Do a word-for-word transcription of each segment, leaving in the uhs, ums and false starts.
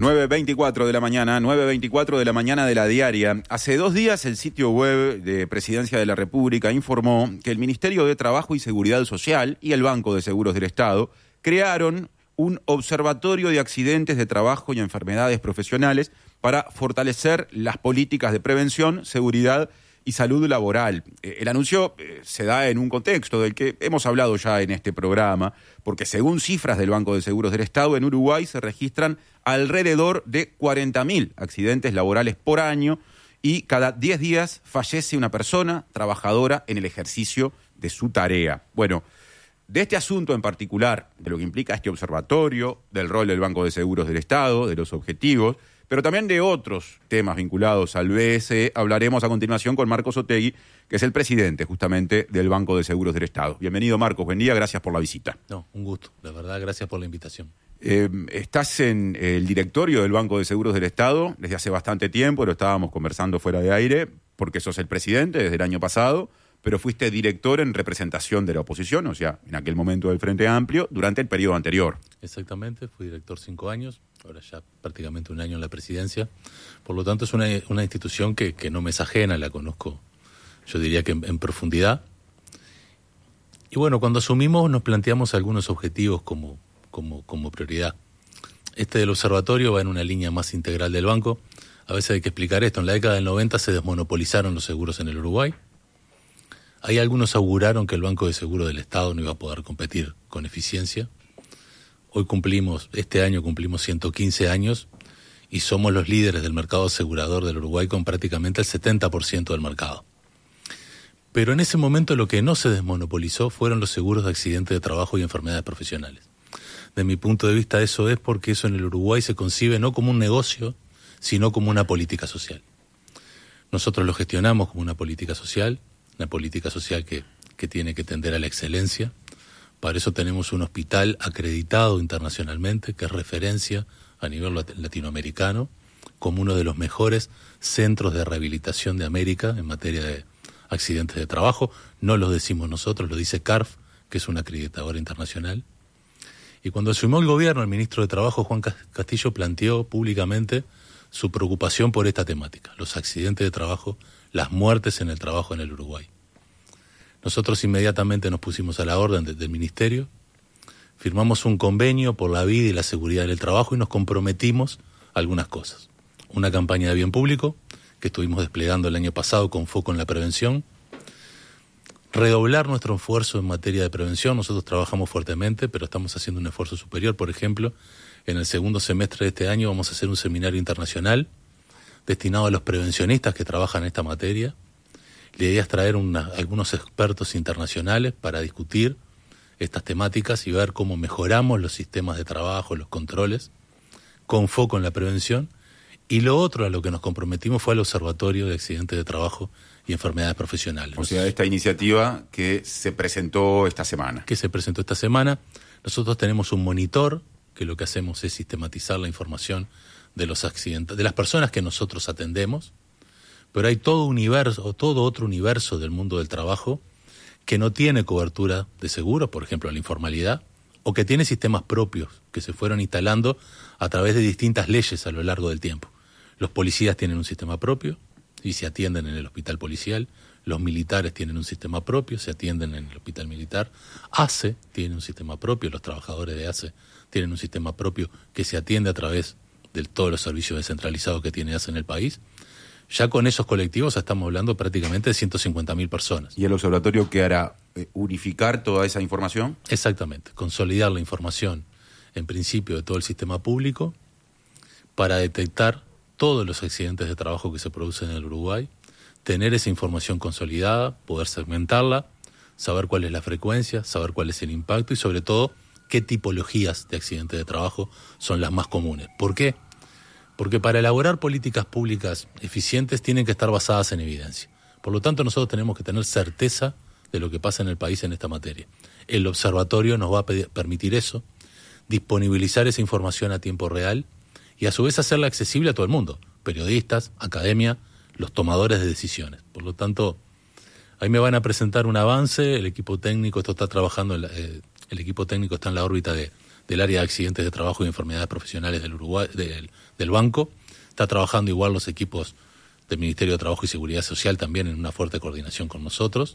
nueve veinticuatro de la mañana, nueve veinticuatro de la mañana de la diaria. Hace dos días el sitio web de Presidencia de la República informó que el Ministerio de Trabajo y Seguridad Social y el Banco de Seguros del Estado crearon un observatorio de accidentes de trabajo y enfermedades profesionales para fortalecer las políticas de prevención, seguridad y salud laboral. El anuncio se da en un contexto del que hemos hablado ya en este programa, porque según cifras del Banco de Seguros del Estado, en Uruguay se registran alrededor de cuarenta mil accidentes laborales por año y cada diez días fallece una persona trabajadora en el ejercicio de su tarea. Bueno, de este asunto en particular, de lo que implica este observatorio, del rol del Banco de Seguros del Estado, de los objetivos, pero también de otros temas vinculados al B S E, hablaremos a continuación con Marcos Otegui, que es el presidente justamente del Banco de Seguros del Estado. Bienvenido, Marcos, buen día, gracias por la visita. No, un gusto, la verdad, gracias por la invitación. Eh, estás en el directorio del Banco de Seguros del Estado desde hace bastante tiempo, lo estábamos conversando fuera de aire, porque sos el presidente desde el año pasado, pero fuiste director en representación de la oposición, o sea, en aquel momento del Frente Amplio, durante el periodo anterior. Exactamente, fui director cinco años, ahora ya prácticamente un año en la presidencia. Por lo tanto, es una, una institución que, que no me es ajena, la conozco, yo diría que en, en profundidad. Y bueno, cuando asumimos nos planteamos algunos objetivos como, como, como prioridad. Este del observatorio va en una línea más integral del banco. A veces hay que explicar esto. En la década del noventa se desmonopolizaron los seguros en el Uruguay. Ahí algunos auguraron que el Banco de Seguros del Estado no iba a poder competir con eficiencia. Hoy cumplimos, este año cumplimos ciento quince años y somos los líderes del mercado asegurador del Uruguay con prácticamente el setenta por ciento del mercado. Pero en ese momento lo que no se desmonopolizó fueron los seguros de accidentes de trabajo y enfermedades profesionales. De mi punto de vista eso es porque eso en el Uruguay se concibe no como un negocio, sino como una política social. Nosotros lo gestionamos como una política social, una política social que, que tiene que tender a la excelencia. Para eso tenemos un hospital acreditado internacionalmente, que es referencia a nivel latinoamericano, como uno de los mejores centros de rehabilitación de América en materia de accidentes de trabajo. No lo decimos nosotros, lo dice C A R F, que es una acreditadora internacional. Y cuando asumió el gobierno, el ministro de Trabajo, Juan Castillo, planteó públicamente su preocupación por esta temática, los accidentes de trabajo, las muertes en el trabajo en el Uruguay. Nosotros inmediatamente nos pusimos a la orden de, del Ministerio, firmamos un convenio por la vida y la seguridad del trabajo y nos comprometimos a algunas cosas. Una campaña de bien público que estuvimos desplegando el año pasado con foco en la prevención, redoblar nuestro esfuerzo en materia de prevención. Nosotros trabajamos fuertemente, pero estamos haciendo un esfuerzo superior. Por ejemplo, en el segundo semestre de este año vamos a hacer un seminario internacional destinado a los prevencionistas que trabajan en esta materia. La idea es traer una, algunos expertos internacionales para discutir estas temáticas y ver cómo mejoramos los sistemas de trabajo, los controles, con foco en la prevención. Y lo otro a lo que nos comprometimos fue al Observatorio de Accidentes de Trabajo y Enfermedades Profesionales. O sea, esta iniciativa que se presentó esta semana. Que se presentó esta semana. Nosotros tenemos un monitor, que lo que hacemos es sistematizar la información de los accidentes, de las personas que nosotros atendemos, pero hay todo universo, todo otro universo del mundo del trabajo que no tiene cobertura de seguros, por ejemplo la informalidad, o que tiene sistemas propios que se fueron instalando a través de distintas leyes a lo largo del tiempo. Los policías tienen un sistema propio y se atienden en el hospital policial, los militares tienen un sistema propio, se atienden en el hospital militar, A C E tiene un sistema propio, los trabajadores de A C E tienen un sistema propio que se atiende a través de todos los servicios descentralizados que tiene A C E en el país. Ya con esos colectivos estamos hablando prácticamente de ciento cincuenta mil personas. ¿Y el observatorio qué hará? ¿Unificar toda esa información? Exactamente, consolidar la información, en principio, de todo el sistema público para detectar todos los accidentes de trabajo que se producen en el Uruguay, tener esa información consolidada, poder segmentarla, saber cuál es la frecuencia, saber cuál es el impacto y sobre todo qué tipologías de accidentes de trabajo son las más comunes. ¿Por qué? Porque para elaborar políticas públicas eficientes tienen que estar basadas en evidencia. Por lo tanto, nosotros tenemos que tener certeza de lo que pasa en el país en esta materia. El observatorio nos va a pedir, permitir eso, disponibilizar esa información a tiempo real y a su vez hacerla accesible a todo el mundo, periodistas, academia, los tomadores de decisiones. Por lo tanto, ahí me van a presentar un avance, el equipo técnico, esto está trabajando, en la, eh, el equipo técnico está en la órbita de, del área de accidentes de trabajo y enfermedades profesionales del Uruguay, del, del banco. Está trabajando igual los equipos del Ministerio de Trabajo y Seguridad Social también en una fuerte coordinación con nosotros.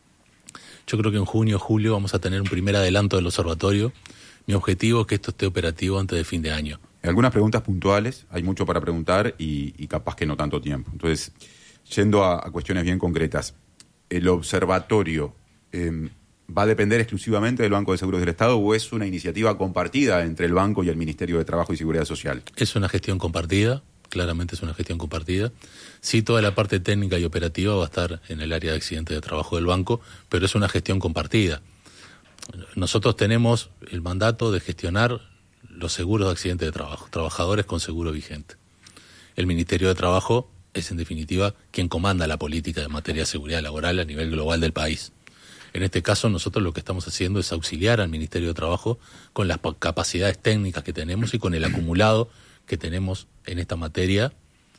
Yo creo que en junio o julio vamos a tener un primer adelanto del observatorio. Mi objetivo es que esto esté operativo antes de fin de año. Algunas preguntas puntuales, hay mucho para preguntar y, y capaz que no tanto tiempo. Entonces, yendo a, a cuestiones bien concretas, ¿el observatorio eh, va a depender exclusivamente del Banco de Seguros del Estado o es una iniciativa compartida entre el banco y el Ministerio de Trabajo y Seguridad Social? Es una gestión compartida, claramente es una gestión compartida. Sí, toda la parte técnica y operativa va a estar en el área de accidentes de trabajo del banco, pero es una gestión compartida. Nosotros tenemos el mandato de gestionar los seguros de accidentes de trabajo, trabajadores con seguro vigente. El Ministerio de Trabajo es, en definitiva, quien comanda la política de materia de seguridad laboral a nivel global del país. En este caso, nosotros lo que estamos haciendo es auxiliar al Ministerio de Trabajo con las capacidades técnicas que tenemos y con el acumulado que tenemos en esta materia.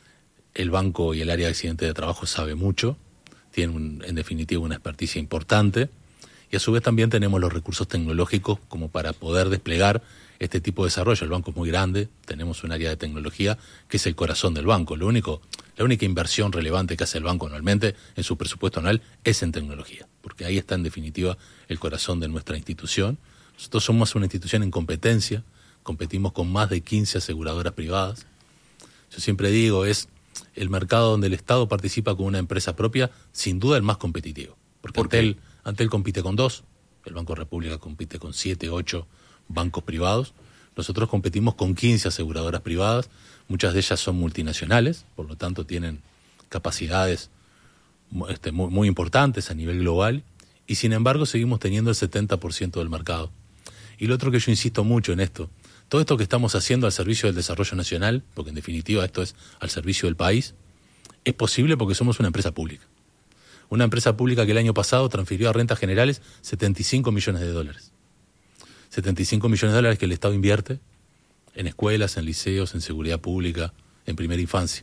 El banco y el área de accidentes de trabajo sabe mucho, tiene, un, en definitiva, una experticia importante. Y a su vez también tenemos los recursos tecnológicos como para poder desplegar este tipo de desarrollo. El banco es muy grande, tenemos un área de tecnología que es el corazón del banco. Lo único, la única inversión relevante que hace el banco anualmente en su presupuesto anual es en tecnología, porque ahí está en definitiva el corazón de nuestra institución. Nosotros somos una institución en competencia, competimos con más de quince aseguradoras privadas. Yo siempre digo, es el mercado donde el Estado participa con una empresa propia, sin duda el más competitivo. Porque ¿Por Antel, Antel compite con dos, el Banco República compite con siete, ocho bancos privados. Nosotros competimos con quince aseguradoras privadas, muchas de ellas son multinacionales, por lo tanto tienen capacidades este, muy, muy importantes a nivel global, y sin embargo seguimos teniendo el setenta por ciento del mercado. Y lo otro que yo insisto mucho en esto, todo esto que estamos haciendo al servicio del desarrollo nacional, porque en definitiva esto es al servicio del país, es posible porque somos una empresa pública. Una empresa pública que el año pasado transfirió a rentas generales setenta y cinco millones de dólares. setenta y cinco millones de dólares que el Estado invierte en escuelas, en liceos, en seguridad pública, en primera infancia.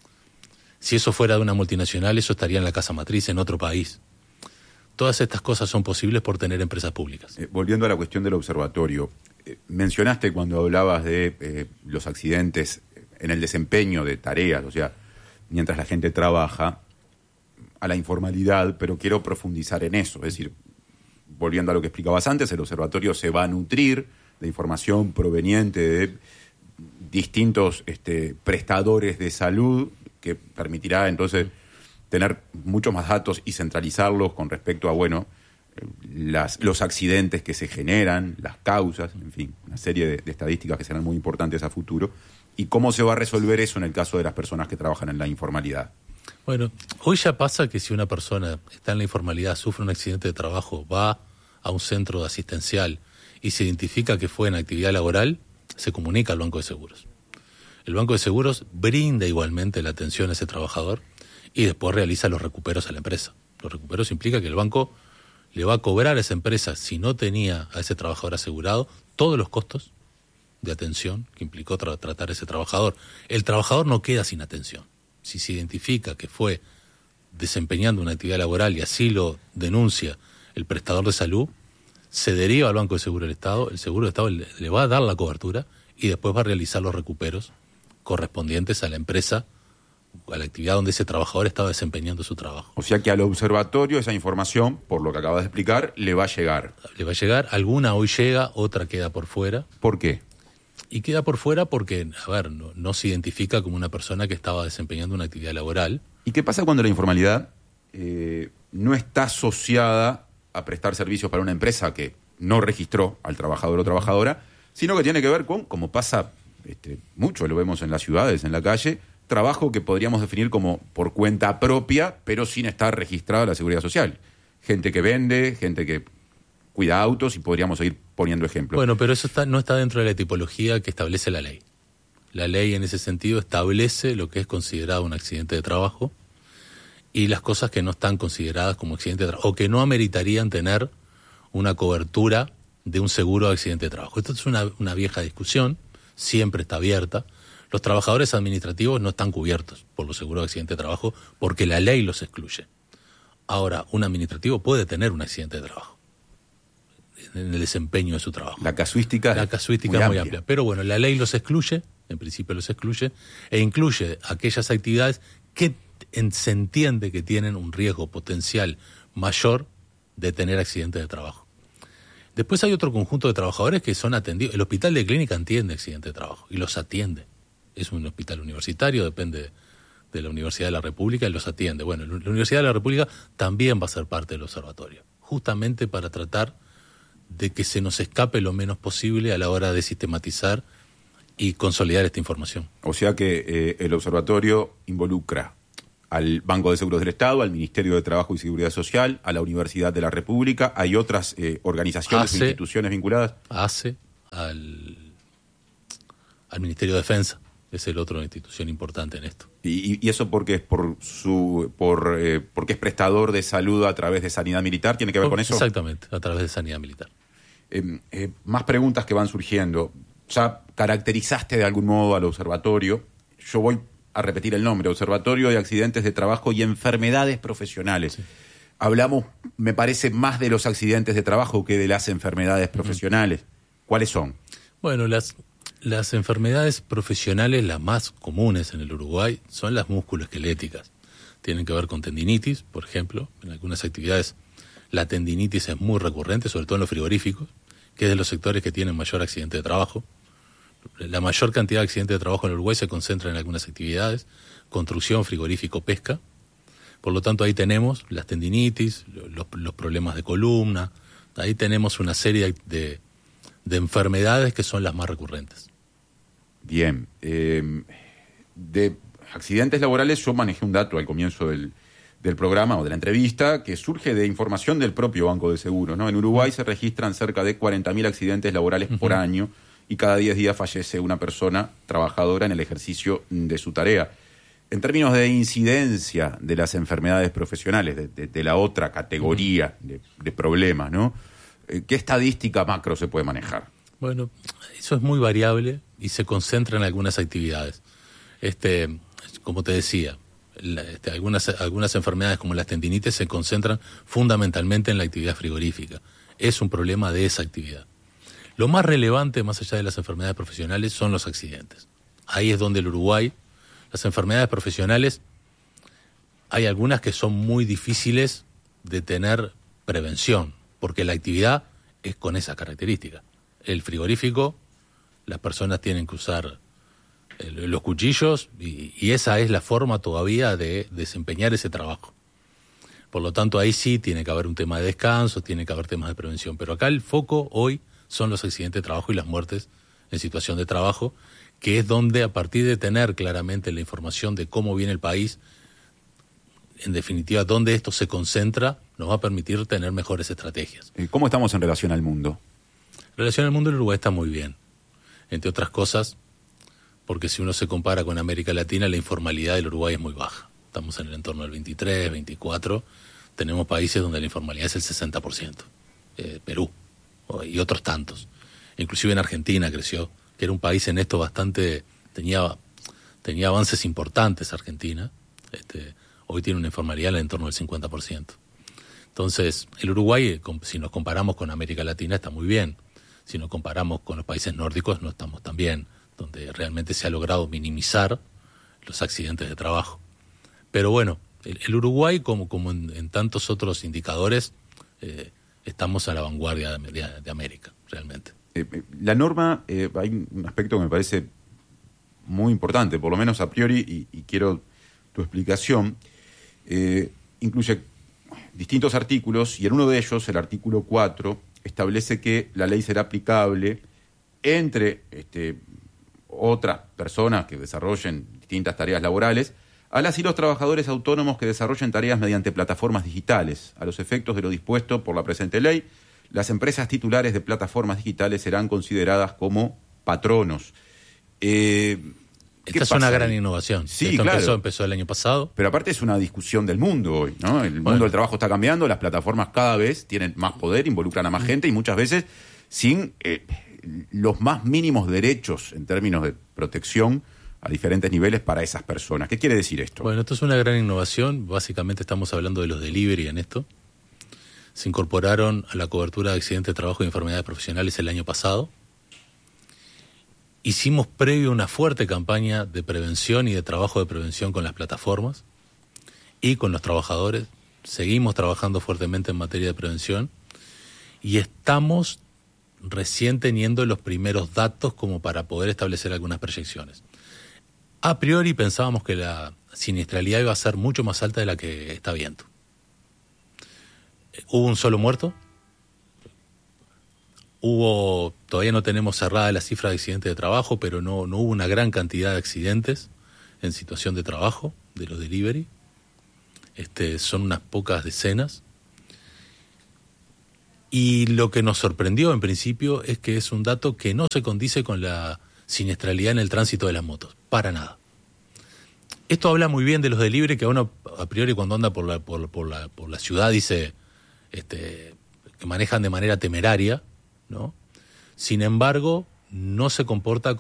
Si eso fuera de una multinacional, eso estaría en la casa matriz, en otro país. Todas estas cosas son posibles por tener empresas públicas. Eh, volviendo a la cuestión del observatorio, eh, mencionaste cuando hablabas de eh, los accidentes en el desempeño de tareas, o sea, mientras la gente trabaja, a la informalidad, pero quiero profundizar en eso, es decir, volviendo a lo que explicabas antes, el observatorio se va a nutrir de información proveniente de distintos este, prestadores de salud que permitirá entonces tener muchos más datos y centralizarlos con respecto a, bueno, las, los accidentes que se generan, las causas, en fin, una serie de, de estadísticas que serán muy importantes a futuro. ¿Y cómo se va a resolver eso en el caso de las personas que trabajan en la informalidad? Bueno, hoy ya pasa que si una persona está en la informalidad, sufre un accidente de trabajo, va a un centro asistencial y se identifica que fue en actividad laboral, se comunica al Banco de Seguros. El Banco de Seguros brinda igualmente la atención a ese trabajador y después realiza los recuperos a la empresa. Los recuperos implica que el banco le va a cobrar a esa empresa, si no tenía a ese trabajador asegurado, todos los costos de atención que implicó tra- tratar a ese trabajador. El trabajador no queda sin atención. Si se identifica que fue desempeñando una actividad laboral y así lo denuncia el prestador de salud, se deriva al Banco de Seguro del Estado, el Seguro del Estado le, le va a dar la cobertura y después va a realizar los recuperos correspondientes a la empresa, a la actividad donde ese trabajador estaba desempeñando su trabajo. O sea que al observatorio esa información, por lo que acabas de explicar, le va a llegar. Le va a llegar, alguna hoy llega, otra queda por fuera. ¿Por qué? Y queda por fuera porque, a ver, no, no se identifica como una persona que estaba desempeñando una actividad laboral. ¿Y qué pasa cuando la informalidad eh, no está asociada a prestar servicios para una empresa que no registró al trabajador o trabajadora, sino que tiene que ver con, como pasa este, mucho, lo vemos en las ciudades, en la calle, trabajo que podríamos definir como por cuenta propia, pero sin estar registrado a la Seguridad Social? Gente que vende, gente que cuida autos y podríamos seguir poniendo ejemplos. Bueno, pero eso está, no está dentro de la tipología que establece la ley. La ley en ese sentido establece lo que es considerado un accidente de trabajo y las cosas que no están consideradas como accidente de trabajo o que no ameritarían tener una cobertura de un seguro de accidente de trabajo. Esto es una, una vieja discusión, siempre está abierta. Los trabajadores administrativos no están cubiertos por los seguros de accidente de trabajo porque la ley los excluye. Ahora, un administrativo puede tener un accidente de trabajo. en el desempeño de su trabajo. La casuística, la casuística es muy amplia. Pero bueno, la ley los excluye, en principio los excluye, e incluye aquellas actividades que en, se entiende que tienen un riesgo potencial mayor de tener accidentes de trabajo. Después hay otro conjunto de trabajadores que son atendidos. El hospital de clínica atiende accidentes de trabajo y los atiende. Es un hospital universitario, depende de la Universidad de la República y los atiende. Bueno, la Universidad de la República también va a ser parte del observatorio, justamente para tratar de que se nos escape lo menos posible a la hora de sistematizar y consolidar esta información. O sea que eh, el observatorio involucra al Banco de Seguros del Estado, al Ministerio de Trabajo y Seguridad Social, a la Universidad de la República. ¿Hay otras eh, organizaciones o instituciones vinculadas? ACE, al, al Ministerio de Defensa, es el otro institución importante en esto. ¿Y, y eso porque es por su por eh, porque es prestador de salud a través de Sanidad Militar? ¿Tiene que ver oh, con eso? Exactamente, a través de Sanidad Militar. Eh, eh, más preguntas que van surgiendo. Ya caracterizaste de algún modo al observatorio. Yo voy a repetir el nombre: Observatorio de Accidentes de Trabajo y Enfermedades Profesionales. Sí. Hablamos, me parece, más de los accidentes de trabajo que de las enfermedades profesionales. Uh-huh. ¿Cuáles son? Bueno, las, las enfermedades profesionales, las más comunes en el Uruguay, son las musculoesqueléticas. Tienen que ver con tendinitis, por ejemplo. En algunas actividades la tendinitis es muy recurrente, sobre todo en los frigoríficos, que es de los sectores que tienen mayor accidente de trabajo. La mayor cantidad de accidentes de trabajo en el Uruguay se concentra en algunas actividades: construcción, frigorífico, pesca. Por lo tanto, ahí tenemos las tendinitis, los, los problemas de columna. Ahí tenemos una serie de, de enfermedades que son las más recurrentes. Bien. Eh, de accidentes laborales, yo manejé un dato al comienzo del, del programa o de la entrevista que surge de información del propio Banco de Seguros, ¿no? En Uruguay se registran cerca de cuarenta mil accidentes laborales uh-huh. por año, y cada diez días fallece una persona trabajadora en el ejercicio de su tarea. En términos de incidencia de las enfermedades profesionales, de, de, de la otra categoría de, de problemas, ¿no? ¿Qué estadística macro se puede manejar? Bueno, eso es muy variable y se concentra en algunas actividades. Este, como te decía, la, este, algunas, algunas enfermedades como las tendinitis se concentran fundamentalmente en la actividad frigorífica. Es un problema de esa actividad. Lo más relevante, más allá de las enfermedades profesionales, son los accidentes. Ahí es donde el Uruguay, las enfermedades profesionales, hay algunas que son muy difíciles de tener prevención, porque la actividad es con esa característica. El frigorífico, las personas tienen que usar el, los cuchillos y, y esa es la forma todavía de desempeñar ese trabajo. Por lo tanto, ahí sí tiene que haber un tema de descanso, tiene que haber temas de prevención. Pero acá el foco hoy son los accidentes de trabajo y las muertes en situación de trabajo, que es donde, a partir de tener claramente la información de cómo viene el país, en definitiva, donde esto se concentra, nos va a permitir tener mejores estrategias. ¿Cómo estamos en relación al mundo? En relación al mundo, el Uruguay está muy bien. Entre otras cosas, porque si uno se compara con América Latina, la informalidad del Uruguay es muy baja. Estamos en el entorno del veintitrés, veinticuatro. Tenemos países donde la informalidad es el sesenta por ciento. Eh, Perú y otros tantos. Inclusive en Argentina creció, que era un país en esto bastante, tenía, tenía avances importantes Argentina. Este, hoy tiene una informalidad en el entorno del cincuenta por ciento. Entonces, el Uruguay, si nos comparamos con América Latina, está muy bien. Si nos comparamos con los países nórdicos, no estamos tan bien, donde realmente se ha logrado minimizar los accidentes de trabajo. Pero bueno, el, el Uruguay, como, como en, en tantos otros indicadores, eh, estamos a la vanguardia de, de, de América, realmente. Eh, la norma, eh, hay un aspecto que me parece muy importante, por lo menos a priori, y, y quiero tu explicación. Eh, incluye distintos artículos, y en uno de ellos, el artículo cuatro, establece que la ley será aplicable entre este, otras personas que desarrollen distintas tareas laborales a las y los trabajadores autónomos que desarrollen tareas mediante plataformas digitales. A los efectos de lo dispuesto por la presente ley, las empresas titulares de plataformas digitales serán consideradas como patronos. Eh, Esta es una gran innovación. Sí, Esto claro. empezó, empezó el año pasado. Pero aparte es una discusión del mundo hoy, ¿no? El Bueno. mundo del trabajo está cambiando, las plataformas cada vez tienen más poder, involucran a más gente y muchas veces sin eh, los más mínimos derechos en términos de protección a diferentes niveles para esas personas. ¿Qué quiere decir esto? Bueno, esto es una gran innovación. Básicamente estamos hablando de los delivery en esto. se incorporaron a la cobertura de accidentes de trabajo y enfermedades profesionales el año pasado. Hicimos previo una fuerte campaña de prevención y de trabajo de prevención con las plataformas y con los trabajadores. Seguimos trabajando fuertemente en materia de prevención y estamos recién teniendo los primeros datos como para poder establecer algunas proyecciones. A priori pensábamos que la siniestralidad iba a ser mucho más alta de la que está viendo. Hubo un solo muerto. Hubo, todavía no tenemos cerrada la cifra de accidentes de trabajo, pero no, no hubo una gran cantidad de accidentes en situación de trabajo, de los delivery. Este, son unas pocas decenas. Y lo que nos sorprendió en principio es que es un dato que no se condice con la siniestralidad en el tránsito de las motos, para nada. Esto habla muy bien de los delivery, que uno a priori cuando anda por la, por, por la, por la ciudad dice este, que manejan de manera temeraria, ¿no? Sin embargo, no se comporta como